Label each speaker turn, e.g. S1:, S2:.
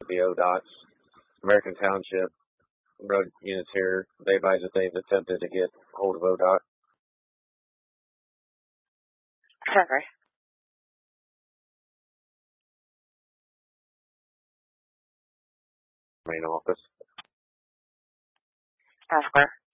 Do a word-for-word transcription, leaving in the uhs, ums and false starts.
S1: the O D O T's. American Township road units here, they advise that they've attempted to get hold of O D O T.
S2: Sorry.
S1: Main office.
S2: Ask where?